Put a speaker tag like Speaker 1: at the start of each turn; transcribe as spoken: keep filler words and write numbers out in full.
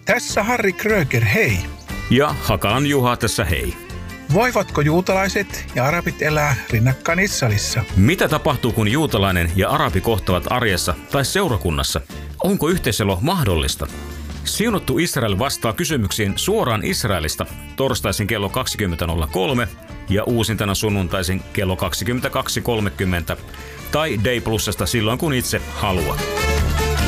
Speaker 1: Tässä Harri Kröger, hei.
Speaker 2: Ja Hakaan Juha tässä hei.
Speaker 1: Voivatko juutalaiset ja arabit elää rinnakkain Israelissa?
Speaker 2: Mitä tapahtuu, kun juutalainen ja arabi kohtavat arjessa tai seurakunnassa? Onko yhteiselo mahdollista? Siunattu Israel vastaa kysymyksiin suoraan Israelista torstaisin kello kaksikymmentä nolla kolme ja uusintana sunnuntaisin kello kaksikymmentäkaksi kolmekymmentä tai Day Plusasta silloin kun itse haluat.